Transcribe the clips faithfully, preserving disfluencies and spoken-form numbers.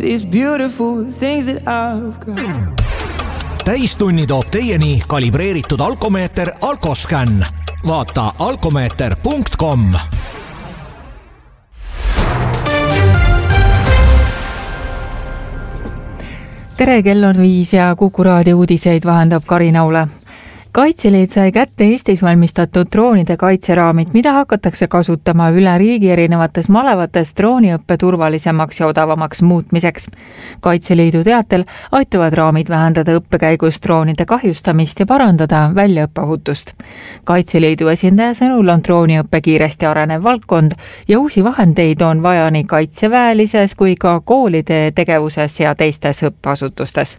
these beautiful things that I've got. Täistunni toob teieni kalibreeritud alkomeeter Alkoscan. Vaata alkomeeter punkt com. Tere, kell on viis ja Kuku raadio uudiseid vahendab Karinaule. Kaitseliit sai kätte Eestis valmistatud droonide kaitseraamid, mida hakatakse kasutama üle riigi erinevates malevates drooniõppe turvalisemaks ja odavamaks muutmiseks. Kaitseliidu teatel aitavad raamid vähendada õppekäigus droonide kahjustamist ja parandada väljaõppeohutust. Kaitseliidu esindaja sõnul on drooniõppe kiiresti arenev valdkond ja uusi vahendeid on vaja nii kaitseväelises kui ka koolide tegevuses ja teistes õppeasutustes.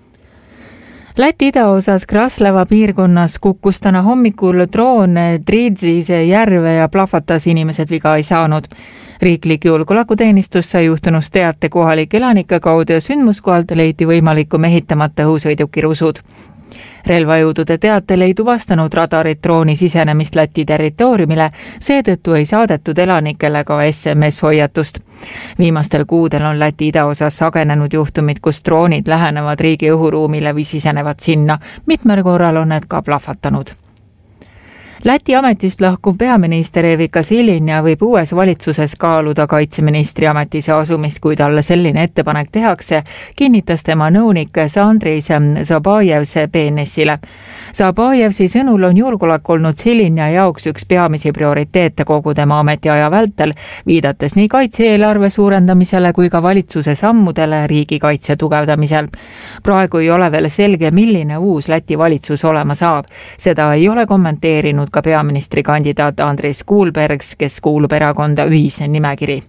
Läti idaosas Kraslava piirkonnas kukkus täna hommikul droon Triidsise järve ja plahvatas, inimesed viga ei saanud. Riiklik julgeolekuteenistus sai juhtunust teate kohalike elanike kaudu ja sündmuskohalt leiti võimalikku mehitamata õhusõiduki rusud. Relvajõudude teatel ei tuvastanud radarid drooni sisenemist Läti territooriumile, seetõttu ei saadetud elanikele ka S M S-hoiatust. Viimastel kuudel on Läti idaosas sagenenud juhtumid, kus droonid lähenevad riigi õhuruumile või sisenevad sinna. Mitmel korral on need ka plahvatanud. Läti ametist lahkuv peaminister Evika Silinja võib uues valitsuses kaaluda kaitseministri ametisse asumist, kui talle selline ettepanek tehakse, kinnitas tema nõunik Andris Zabajevs B N S-ile. Zabajevsi sõnul on julgeolek olnud Silinja jaoks üks peamisi prioriteete kogu tema ametiaja vältel, viidates nii kaitse-eelarve suurendamisele kui ka valitsuse sammudele riigikaitse tugevdamisel. Praegu ei ole veel selge, milline uus Läti valitsus olema saab. Seda ei ole kommenteerinud ka peaministri kandidaat Andris Kuulbergs, kes kuulub erakonda Ühise nimekiri.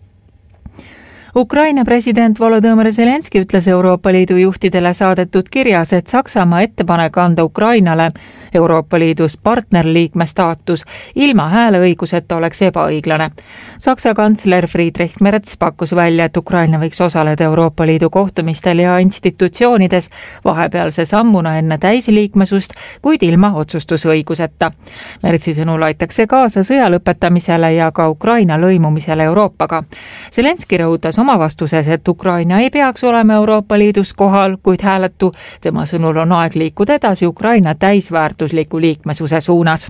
Ukraina president Volodõmõr Zelenski ütles Euroopa Liidu juhtidele saadetud kirjas, et Saksamaa ettepanek anda Ukrainale Euroopa Liidus partnerliikme staatus ilma hääleõiguseta oleks ebaõiglane. Saksa kantsler Friedrich Merz pakkus välja, et Ukraina võiks osaleda Euroopa Liidu kohtumistel ja institutsioonides vahepealse sammuna enne täisliikmesust, kuid ilma otsustusõiguseta. Merzi sõnul aitaks see kaasa sõja lõpetamisele ja ka Ukraina lõimumisele Euroopaga. Zelenski rõhutas oma vastuses, et Ukraina ei peaks olema Euroopa Liidus kohal, kuid hääletu. Tema sõnul on aeg liikuda edasi Ukraina täisväärtusliku liikmesuse suunas.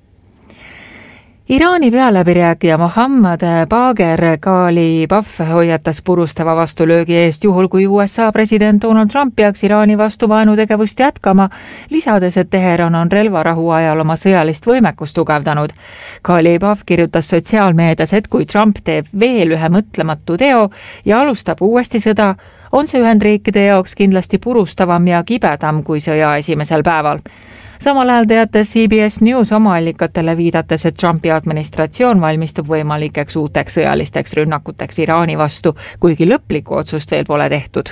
Iraani pealäbirääkija Mohammad Bagher Ghalibaf hoiatas purustava vastulöögi eest juhul, kui U S A president Donald Trump peaks Iraani vastu vaenutegevust jätkama, lisades, et Teheran on relvarahu ajal oma sõjalist võimekust tugevdanud. Ghalibaf kirjutas sotsiaalmeedias, et kui Trump teeb veel ühe mõtlematu teo ja alustab uuesti sõda, on see Ühendriikide jaoks kindlasti purustavam ja kibedam kui sõja esimesel päeval. Samal ajal teatas C B S News oma allikatele viidates, et Trumpi administratsioon valmistub võimalikeks uuteks sõjalisteks rünnakuteks Iraani vastu, kuigi lõplikku otsust veel pole tehtud.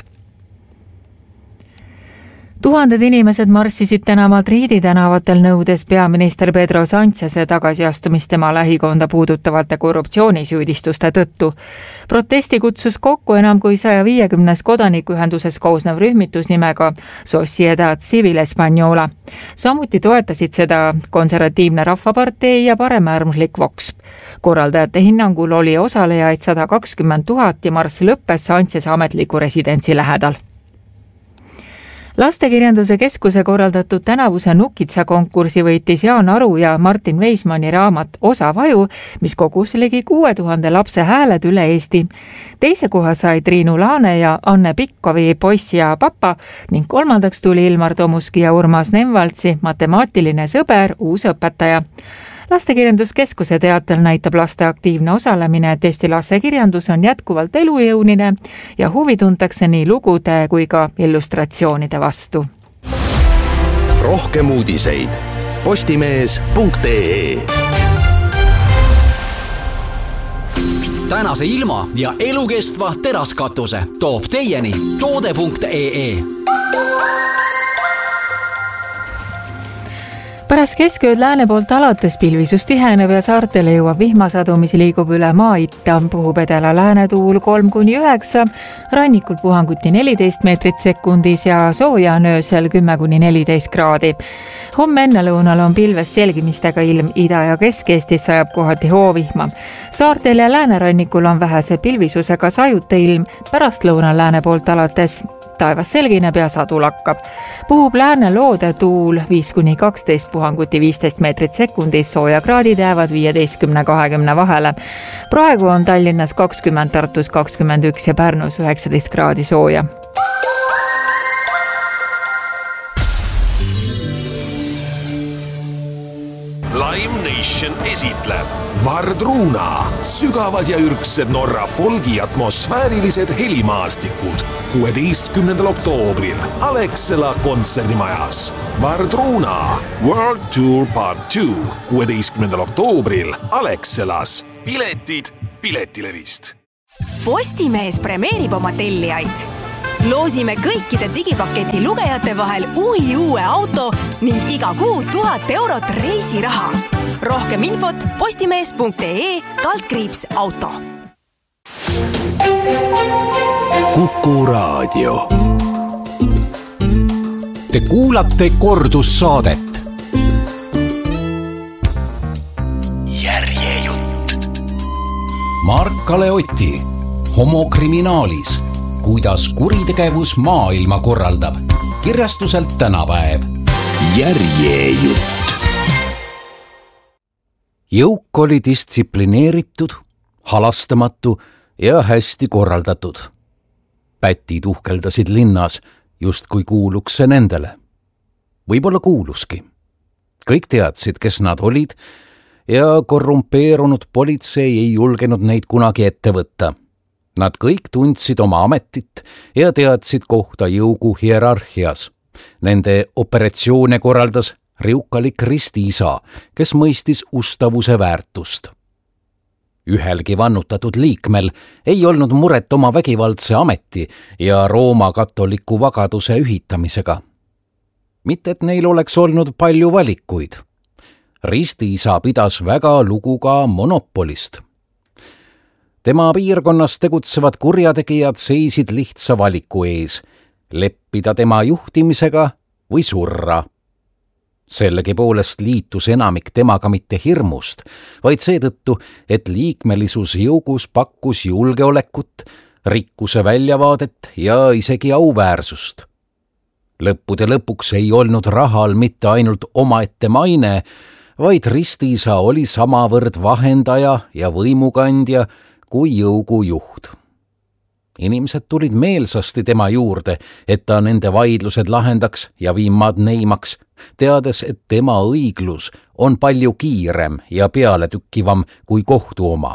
Tuhanded inimesed marssisid täna Madridi tänavatel nõudes peaminister Pedro Sáncheze tagasiastumist tema lähikonda puudutavate korruptsioonisüüdistuste tõttu. Protesti kutsus kokku enam kui saja viiekümnest kodanikuühenduses koosnev rühmitus nimega Sociedad Civil Española. Samuti toetasid seda konservatiivne rahvapartei ja paremäärmuslik Vox. Korraldajate hinnangul oli osalejaid sada kakskümmend tuhat ja marss lõppes Sáncheze ametliku residentsi lähedal. Lastekirjanduse keskuse korraldatud tänavuse Nukitsa konkursi võitis Jaan Aru ja Martin Weismanni raamat Osa vaju, mis kogus ligi kuue tuhande lapse hääled üle Eesti. Teise koha sai Triinu Laane ja Anne Pikkovi Poiss ja papa ning kolmandaks tuli Ilmar Tomuski ja Urmas Nemvaltsi matemaatiline sõber, uus õpetaja. Lastekirjanduskeskuse teatel näitab laste aktiivne osalemine, et Eesti lastekirjandus on jätkuvalt elujõunine ja huvi tuntakse nii lugude kui ka illustratsioonide vastu. Rohkem uudiseid postimees punkt ee. Tänase ilma ja elukestva teraskatuse toob teieni toode punkt ee. pärast keskööd lääne poolt alates pilvisus tiheneb ja saartele jõuab vihmasadu, mis liigub üle maa itta. Puhub edela läänetuul kolm kuni üheksa, rannikul puhanguti neliteist meetrit sekundis ja sooja on öösel kümme kuni neliteist kraadi. Homme ennelõunal on pilves selgimistega ilm, Ida- ja Kesk-Eestis sajab kohati hoovihma. Saartel ja läänerannikul on vähese pilvisusega sajute ilm, pärast lõunal lääne poolt alates taevas selgineb ja sadu lakkab. Puhub lääne loode tuul viis kuni kaksteist, puhanguti viisteist meetrit sekundis, sooja kraadid jäävad viieteistkümne kahekümne vahele. Praegu on Tallinnas kakskümmend, Tartus kakskümmend üks ja Pärnus üheksateist kraadi sooja. Live Nation esitleb Vardruna, sügavad ja ürgsed Norra folgi atmosfäärilised helimaastikud kuueteistkümnendal oktoobril Alexela kontserdimajas. Vardruna World Tour Part two kuueteistkümnendal oktoobril Alexelas. Piletid Piletilevist. Postimees premeerib oma tellijaid. Loosime kõikide digipaketi lugejate vahel uhi uue auto ning iga kuu tuhat eurot reisiraha. Rohkem infot postimees punkt ee kaldkriips auto. Kuku Raadio. Te kuulate kordussaadet. Järjejutt. Mark-Kale Oti, homokriminaalis. Kuidas kuritegevus maailma korraldab. Kirjastuselt Tänapäev. Järjejutt. Jõuk oli distsiplineeritud, halastamatu ja hästi korraldatud. Pätid uhkeldasid linnas, just kui kuuluks see nendele. Võib-olla kuuluski. Kõik teadsid, kes nad olid ja korrumpeerunud politsei ei julgenud neid kunagi ette võtta. Nad kõik tundsid oma ametit ja teadsid kohta jõugu hierarhias. Nende operatsioone korraldas riukalik ristiisa, kes mõistis ustavuse väärtust. Ühelgi vannutatud liikmel ei olnud muret oma vägivaldse ameti ja Rooma katoliku vagaduse ühitamisega. Mitte, et neil oleks olnud palju valikuid. Ristiisa pidas väga lugu ka monopolist. Tema piirkonnas tegutsevad kurjategijad seisid lihtsa valiku ees, leppida tema juhtimisega või surra. Sellegi poolest liitus enamik temaga mitte hirmust, vaid seetõttu, et liikmelisus jõugus pakkus julgeolekut, rikkuse väljavaadet ja isegi auväärsust. Lõppude lõpuks ei olnud rahal mitte ainult omaette maine, vaid ristiisa oli samavõrd vahendaja ja võimukandja kui jõugu juht. Inimesed tulid meelsasti tema juurde, et ta nende vaidlused lahendaks ja viimad neimaks, teades, et tema õiglus on palju kiirem ja pealetükkivam kui kohtu oma.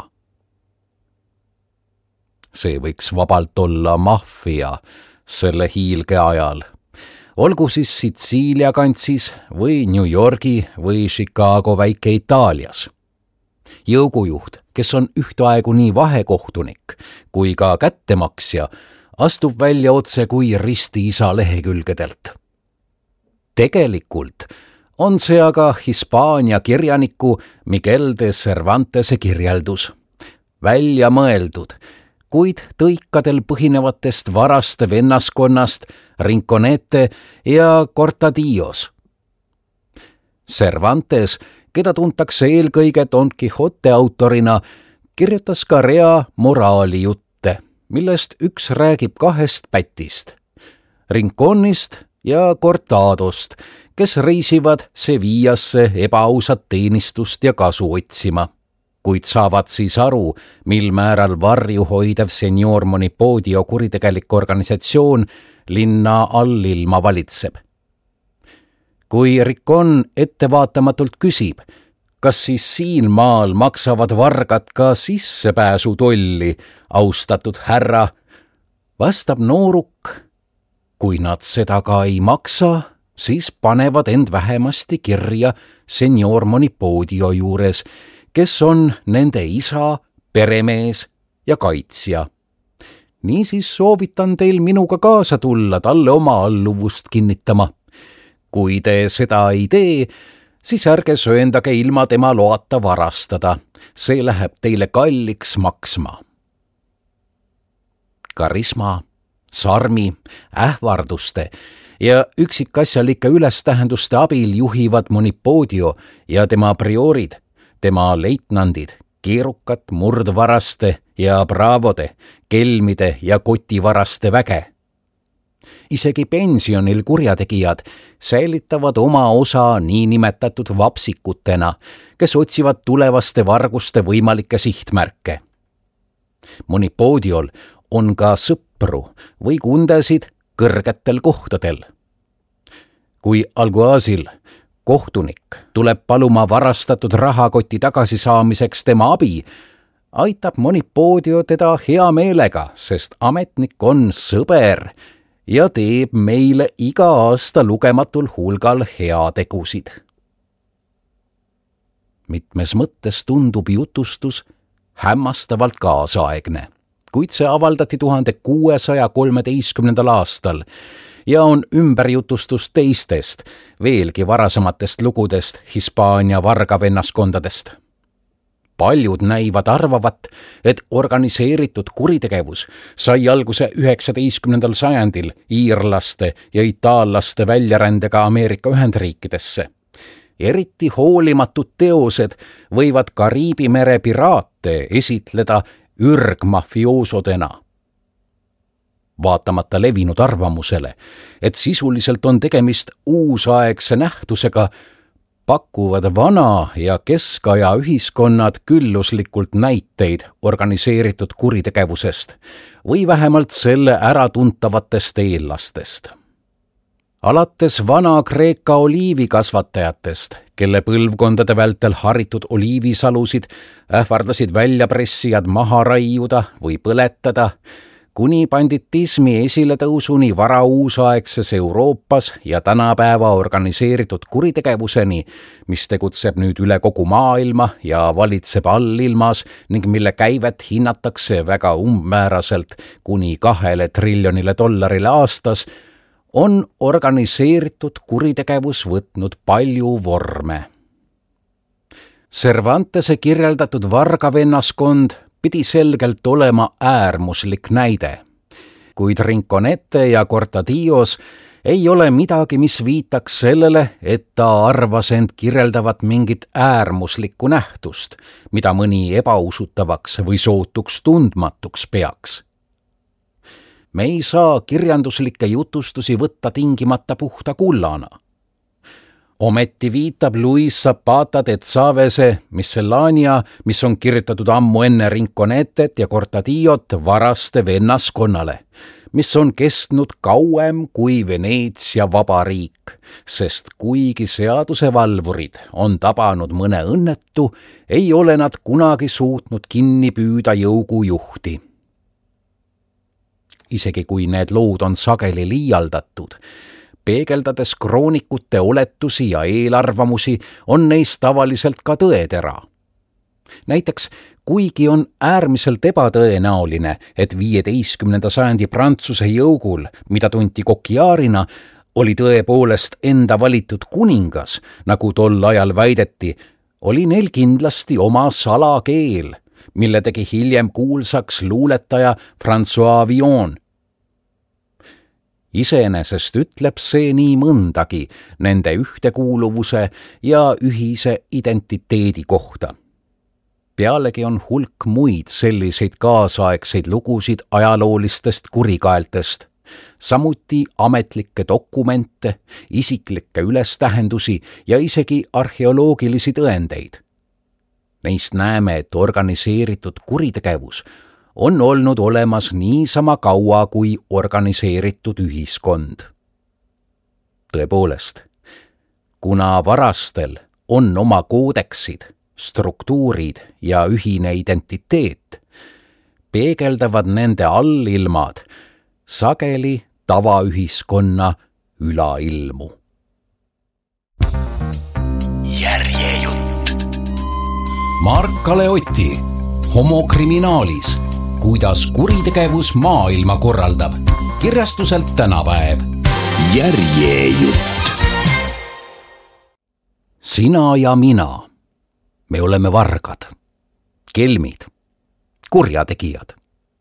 See võiks vabalt olla maffia selle hiilge ajal. Olgu siis Sitsiilia kantsis või New Yorgi või Chicago väike Itaalias. Jõugujuht, kes on ühtaegu nii vahekohtunik kui ka kättemaksja, astub välja otse kui ristiisa lehekülgedelt. Tegelikult on see aga Hispaania kirjaniku Miguel de Cervantese kirjeldus. Välja mõeldud, kuid tõikadel põhinevatest varaste vennaskonnast Rinconete ja Cortadillos. Cervantes, keda tuntakse eelkõige Don Quixote autorina, kirjutas ka rea moraalijutte, millest üks räägib kahest pätist, Rinconist ja Cortadost, kes reisivad Sevillasse ebaausat teenistust ja kasu otsima, kuid saavad siis aru, mil määral varju hoidev senior Monipodio kuritegelik organisatsioon linna allilma valitseb. Kui Rincon ettevaatamatult küsib, kas siis siin maal maksavad vargad ka sissepääsu tolli, austatud härra, vastab nooruk, kui nad seda ka ei maksa, siis panevad end vähemasti kirja senior Monipodio juures, kes on nende isa, peremees ja kaitsja. Niisiis soovitan teil minuga kaasa tulla talle oma alluvust kinnitama. Kui te seda ei tee, siis ärge sööndage ilma tema loata varastada. See läheb teile kalliks maksma. Karisma, sarmi, ähvarduste ja üksikasjalike ülestähenduste abil juhivad Monipodio ja tema priorid, tema leitnandid, keerukat murdvaraste ja braavode, kelmide ja kotivaraste väge. Isegi pensionil kurjategijad säilitavad oma osa niinimetatud vapsikutena, kes otsivad tulevaste varguste võimalikke sihtmärke. Monipodiol on ka sõpru või kundesid kõrgetel kohtadel. Kui alguaasil kohtunik tuleb paluma varastatud rahakoti tagasisaamiseks tema abi, aitab Monipodio teda hea meelega, sest ametnik on sõber ja teeb meile iga aasta lugematul hulgal heategusid. Mitmes mõttes tundub jutustus hämmastavalt kaasaegne, kuid see avaldati tuhande kuuesaja kolmeteistkümnendal aastal ja on ümberjutustus teistest, veelgi varasematest lugudest Hispaania vargavennaskondadest. Paljud näivad arvavat, et organiseeritud kuritegevus sai alguse üheksateistkümnendal sajandil iirlaste ja itaallaste väljarändega Ameerika Ühendriikidesse. Eriti hoolimatud teosed võivad Kariibi mere piraate esitleda ürgmafioosodena. Vaatamata levinud arvamusele, et sisuliselt on tegemist uusaegse nähtusega, pakuvad vana ja keskaja ühiskonnad külluslikult näiteid organiseeritud kuritegevusest või vähemalt selle äratuntavatest eellastest. Alates Vana-Kreeka oliivikasvatajatest, kelle põlvkondade vältel haritud oliivisalusid ähvardasid väljapressijad maha raiuda või põletada, kuni banditismi esiletõusuni varauusaegses Euroopas ja tänapäeva organiseeritud kuritegevuseni, mis tegutseb nüüd üle kogu maailma ja valitseb allilmas ning mille käivet hinnatakse väga umbmääraselt kuni kahele triljonile dollarile aastas, on organiseeritud kuritegevus võtnud palju vorme. Cervantese kirjeldatud vargavennaskond pidi selgelt olema äärmuslik näide, kuid Rinconete ja Cortadillos ei ole midagi, mis viitaks sellele, et ta arvas end kirjeldavat mingit äärmuslikku nähtust, mida mõni ebausutavaks või sootuks tundmatuks peaks. Me ei saa kirjanduslikke jutustusi võtta tingimata puhta kullana. Ometi viitab Luis Zapata de Chavese Miscellanea, mis on kirjutatud ammu enne Rinconetet ja Cortadillot varaste vennaskonnale, mis on kestnud kauem kui Veneetsia vabariik, sest kuigi seadusevalvurid on tabanud mõne õnnetu, ei ole nad kunagi suutnud kinni püüda jõugujuhti. Isegi kui need lood on sageli liialdatud, peegeldades kroonikute oletusi ja eelarvamusi, on neist tavaliselt ka tõetera. Näiteks, kuigi on äärmiselt ebatõenäoline, et viieteistkümnenda sajandi Prantsuse jõugul, mida tunti Coquillardina, oli tõepoolest enda valitud kuningas, nagu tol ajal väideti, oli neil kindlasti oma salakeel, mille tegi hiljem kuulsaks luuletaja François Villon. Iseenesest ütleb see nii mõndagi nende ühtekuuluvuse ja ühise identiteedi kohta. Pealegi on hulk muid selliseid kaasaegseid lugusid ajaloolistest kurikaeltest, samuti ametlikke dokumente, isiklikke ülestähendusi ja isegi arheoloogilisi tõendeid. Neist näeme, et organiseeritud kuritegevus on olnud olemas niisama kaua kui organiseeritud ühiskond. Tõepoolest, kuna varastel on oma koodeksid, struktuurid ja ühine identiteet, peegeldavad nende allilmad sageli tavaühiskonna ülailmu. Järjejutt. Mark Kaleotti, Homo kriminaalis, kuidas kuritegevus maailma korraldab. Kirjastuselt Tänapäev. Järjejutt. sina ja mina, me oleme vargad, kelmid, kurjategijad.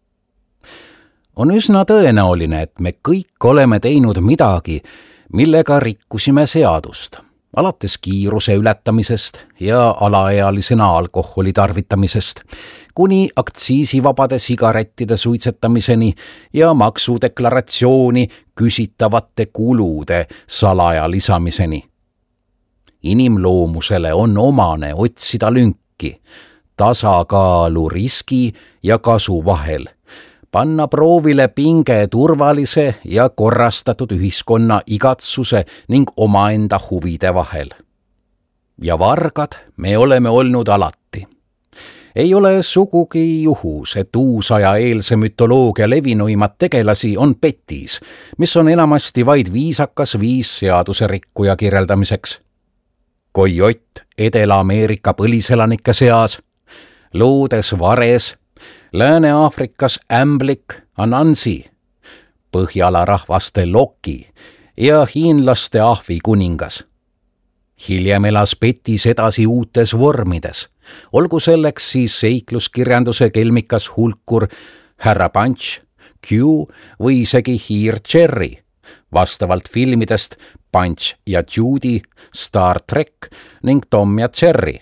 On üsna tõenäoline, et me kõik oleme teinud midagi, millega rikkusime seadust, alates kiiruse ületamisest ja alaealisena alkoholi tarvitamisest, kuni aktsiisivabade sigarettide suitsetamiseni ja maksudeklaratsiooni küsitavate kulude salaja lisamiseni. Inimloomusele on omane otsida lünki, tasakaalu riski ja kasu vahel, panna proovile pinge turvalise ja korrastatud ühiskonna igatsuse ning omaenda huvide vahel. Ja vargad me oleme olnud alati. Ei ole sugugi juhus, et uusaja eelse mütoloogia levinuimad tegelasi on petis, mis on enamasti vaid viisakas viis seaduse rikkuja kirjeldamiseks. Койott Edela-Ameerika põliselanike seas, loodes vares, Lääne-Aafrikas ämblik Anansi, Põhjala rahvaste Loki ja hiinlaste ahvi kuningas. Hiljem elas petis edasi uutes vormides, olgu selleks siis seikluskirjanduse kelmikas hulkur härra Punch, Q või isegi hiir Cherry, vastavalt filmidest Punch ja Judy, Star Trek ning Tom ja Jerry.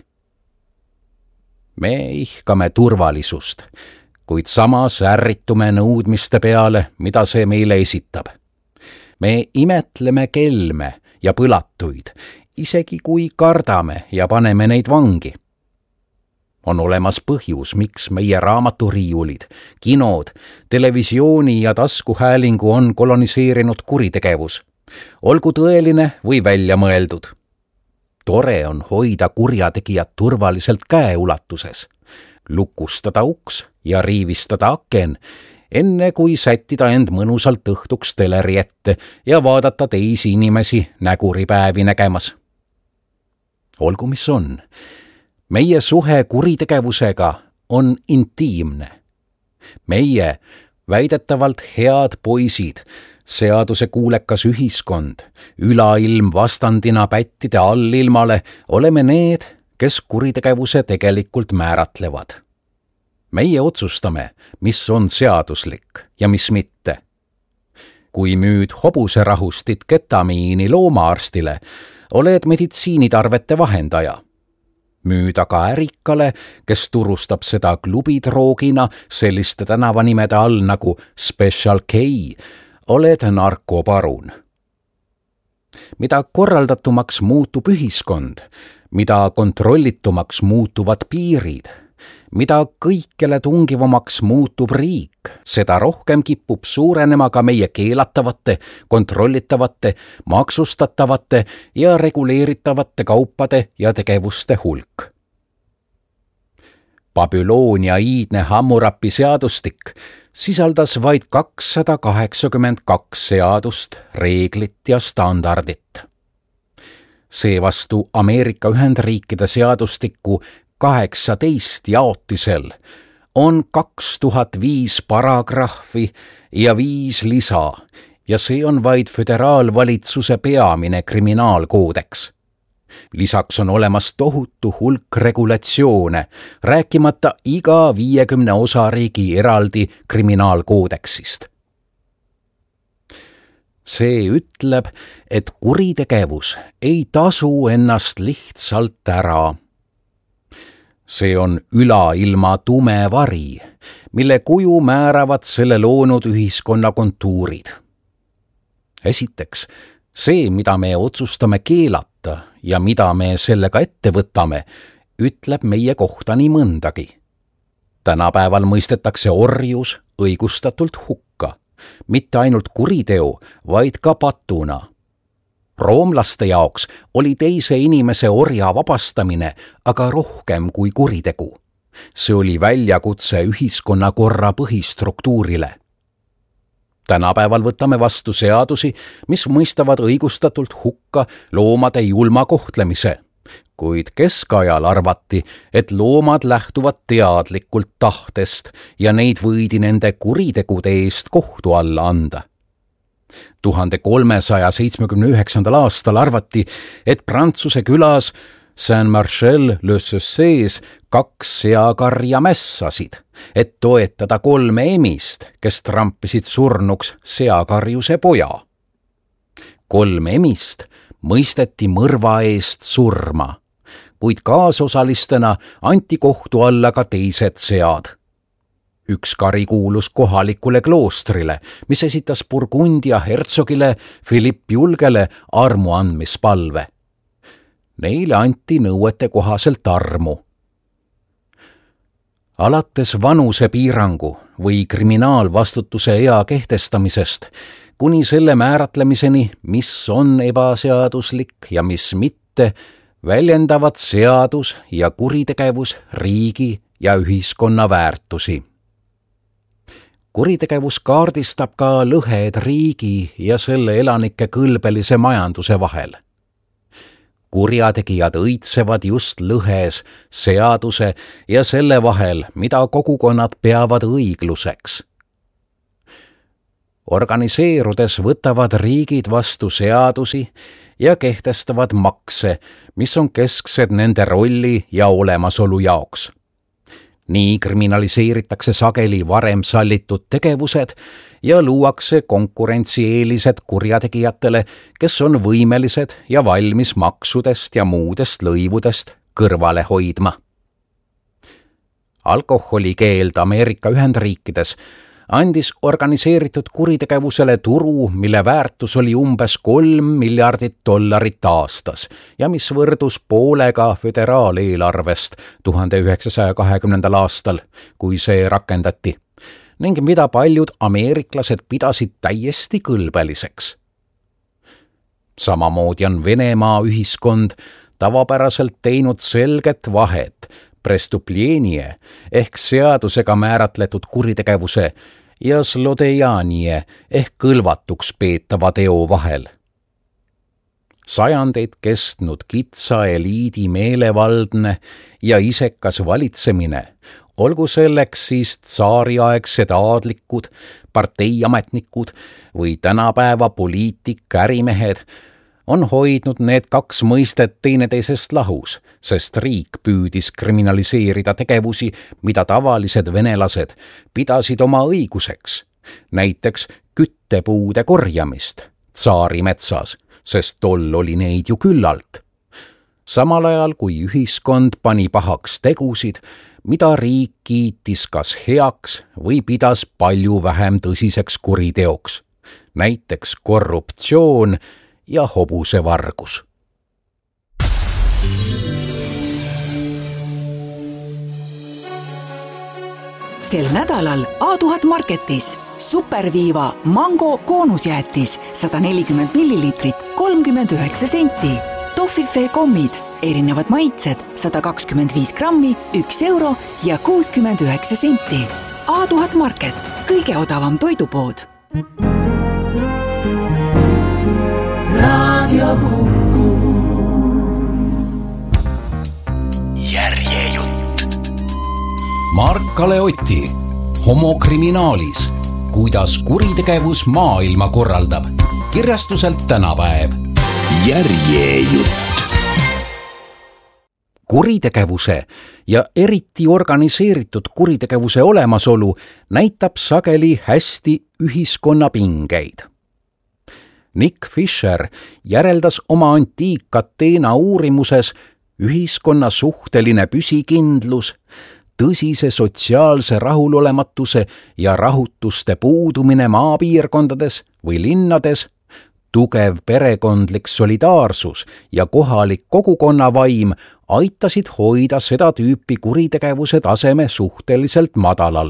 Me ihkame turvalisust, kuid samas ärritume nõudmiste peale, mida see meile esitab. Me imetleme kelme ja põlatuid, isegi kui kardame ja paneme neid vangi. On olemas põhjus, miks meie raamaturiiulid, kinod, televisiooni ja taskuhäälingu on koloniseerinud kuritegevus, olgu tõeline või välja mõeldud. Tore on hoida kurjategijad turvaliselt käeulatuses, lukustada uks ja riivistada aken, enne kui sättida end mõnusalt õhtuks teleri ette ja vaadata teisi inimesi näguripäevi nägemas. Olgu mis on, meie suhe kuritegevusega on intiimne. Meie, väidetavalt head poisid, seaduse kuulekas ühiskond, ülailm vastandina pättide allilmale, oleme need, kes kuritegevuse tegelikult määratlevad. Meie otsustame, mis on seaduslik ja mis mitte. Kui müüd hobuserahustit ketamiini loomaarstile, oled meditsiinitarvete vahendaja. Müüd aga ärikale, kes turustab seda klubitroogina selliste tänavanimede all nagu Special K, oled narkoparun. Mida korraldatumaks muutub ühiskond, mida kontrollitumaks muutuvad piirid, mida kõikjale tungivamaks muutub riik, seda rohkem kipub suurenema ka meie keelatavate, kontrollitavate, maksustatavate ja reguleeritavate kaupade ja tegevuste hulk. Babyloonia iidne Hammurapi seadustik sisaldas vaid kakssada kaheksakümmend kaks seadust, reeglit ja standardit. Seevastu Ameerika Ühendriikide seadustiku kaheksateist jaotisel on kaks tuhat viis paragrahvi ja viis lisa ja see on vaid föderaalvalitsuse peamine kriminaalkoodeks. Lisaks on olemas tohutu hulk regulatsioone, rääkimata iga viiekümne osariigi eraldi kriminaalkoodeksist. See ütleb, et kuritegevus ei tasu ennast lihtsalt ära. See on ülailma tume vari, mille kuju määravad selle loonud ühiskonna kontuurid. Esiteks, see, mida me otsustame keelata ja mida me sellega ette võtame, ütleb meie kohta nii mõndagi. Tänapäeval mõistetakse orjus õigustatult hukka, mitte ainult kuriteo, vaid ka patuna. Roomlaste jaoks oli teise inimese orja vabastamine aga rohkem kui kuritegu. See oli väljakutse ühiskonnakorra põhistruktuurile. Tänapäeval võtame vastu seadusi, mis mõistavad õigustatult hukka loomade julma kohtlemise, kuid keskajal arvati, et loomad lähtuvad teadlikult tahtest ja neid võidi nende kuritegude eest kohtu alla anda. tuhande kolmesaja seitsmekümne üheksandal aastal arvati, et Prantsuse külas Saint-Marcel-le-Saussées kaks seakarja mässasid, et toetada kolme emist, kes trampisid surnuks seakarjuse poja. Kolm emist mõisteti mõrva eest surma, kuid kaasosalistena anti kohtu alla ka teised sead. Üks kari kuulus kohalikule kloostrile, mis esitas Burgundia hertsogile Philippe Julgele armu andmispalve. Neile anti nõuete kohaselt armu. Alates vanusepiirangu või kriminaalvastutuse ea kehtestamisest kuni selle määratlemiseni, mis on ebaseaduslik ja mis mitte, väljendavad seadus ja kuritegevus riigi ja ühiskonna väärtusi. Kuritegevus kaardistab ka lõhed riigi ja selle elanike kõlbelise majanduse vahel. Kurjategijad õitsevad just lõhes seaduse ja selle vahel, mida kogukonnad peavad õigluseks. Organiseerudes võtavad riigid vastu seadusi ja kehtestavad makse, mis on kesksed nende rolli ja olemasolu jaoks. Nii kriminaliseeritakse sageli varem sallitud tegevused ja luuakse konkurentsieelised kurjategijatele, kes on võimelised ja valmis maksudest ja muudest lõivudest kõrvale hoidma. Alkoholikeeld Ameerika Ühendriikides andis organiseeritud kuritegevusele turu, mille väärtus oli umbes kolm miljardit dollarit aastas ja mis võrdus poolega föderaaleelarvest tuhande üheksasaja kahekümnendal aastal, kui see rakendati, ning mida paljud ameeriklased pidasid täiesti kõlbeliseks. Samamoodi on Venemaa ühiskond tavapäraselt teinud selget vahet prestuplienie ehk seadusega määratletud kuritegevuse ja slodejanie ehk kõlvatuks peetava teo vahel. Sajandeid kestnud kitsa eliidi meelevaldne ja isekas valitsemine, olgu selleks siis tsaariaegsed aadlikud, parteiametnikud või tänapäeva poliitik-ärimehed, on hoidnud need kaks mõistet teineteisest lahus, sest riik püüdis kriminaliseerida tegevusi, mida tavalised venelased pidasid oma õiguseks, näiteks küttepuude korjamist tsaari metsas, sest tol oli neid ju küllalt. Samal ajal, kui ühiskond pani pahaks tegusid, mida riik kiitis kas heaks või pidas palju vähem tõsiseks kuriteoks, näiteks korruptsioon ja hobusevargus. Sel nädalal A tuhat Marketis superviiva mango koonusjäätis sada nelikümmend milliliitrit, kolmkümmend üheksa senti. Toffifee kommid, erinevad maitsed, sada kakskümmend viis grammi, üks euro ja kuuskümmend üheksa senti. A tuhat Market, kõige odavam toidupood. Raadio Kuku. Järjejutt. Mark-Kale Otti, homokriminaalis, kuidas kuritegevus maailma korraldab. Kirjastuselt Tänapäev. Järjejutt. Kuritegevuse ja eriti organiseeritud kuritegevuse olemasolu näitab sageli hästi ühiskonna pingeid. Nick Fisher järeldas oma antiik-Ateena uurimuses ühiskonna suhteline püsikindlus, tõsise sotsiaalse rahulolematuse ja rahutuste puudumine maapiirkondades või linnades, tugev perekondlik solidaarsus ja kohalik kogukonna vaim aitasid hoida seda tüüpi kuritegevuse taseme suhteliselt madalal.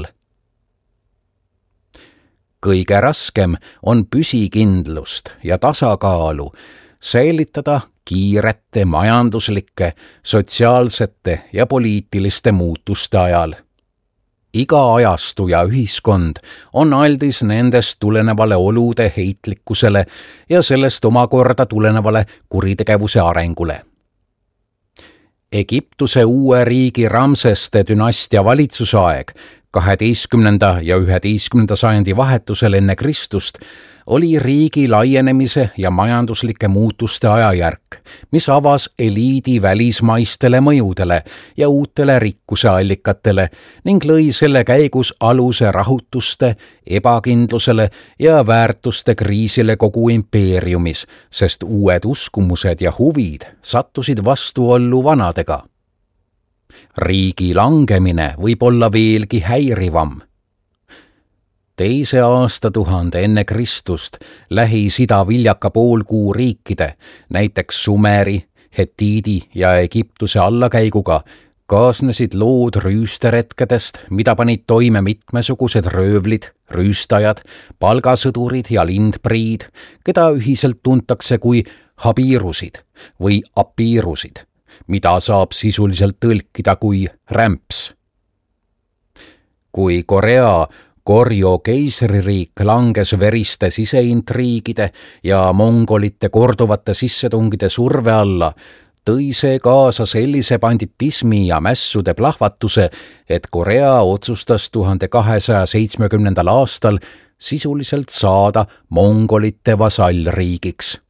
Kõige raskem on püsikindlust ja tasakaalu säilitada kiirete majanduslike, sotsiaalsete ja poliitiliste muutuste ajal. Iga ajastu ja ühiskond on aldis nendest tulenevale olude heitlikkusele ja sellest omakorda tulenevale kuritegevuse arengule. Egiptuse uue riigi Ramseste dünastia valitsusaeg kaheteistkümnenda ja üheteistkümnenda sajandi vahetusel enne Kristust oli riigi laienemise ja majanduslike muutuste ajajärk, mis avas eliidi välismaistele mõjudele ja uutele rikkuse allikatele ning lõi selle käigus aluse rahutuste, ebakindlusele ja väärtuste kriisile kogu impeeriumis, sest uued uskumused ja huvid sattusid vastuollu vanadega. Riigi langemine võib olla veelgi häirivam. Teise aastatuhande enne Kristust Lähis-Ida viljaka poolkuu riikide, näiteks Sumeri, Hetiidi ja Egiptuse allakäiguga, kaasnesid lood rüüsteretkedest, mida panid toime mitmesugused röövlid, rüüstajad, palgasõdurid ja lindpriid, keda ühiselt tuntakse kui habiirusid või apiirusid, mida saab sisuliselt tõlkida kui rämps. Kui Korea Korjo keisririik langes veriste siseintriigide ja mongolite korduvate sissetungide surve alla, tõi see kaasa sellise banditismi ja mässude plahvatuse, et Korea otsustas tuhande kahesaja seitsmekümnendal aastal sisuliselt saada mongolite vasallriigiks.